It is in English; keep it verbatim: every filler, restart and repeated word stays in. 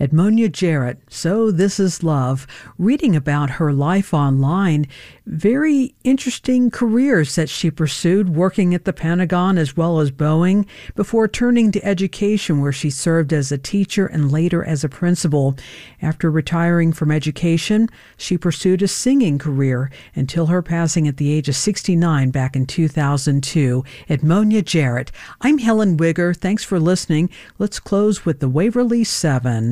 Edmonia Jarrett, So This Is Love, reading about her life online. Very interesting careers that she pursued, working at the Pentagon as well as Boeing, before turning to education, where she served as a teacher and later as a principal. After retiring from education, she pursued a singing career until her passing at the age of sixty-nine back in two thousand two. Edmonia Jarrett. I'm Helen Wigger. Thanks for listening. Let's close with the Waverly Seven.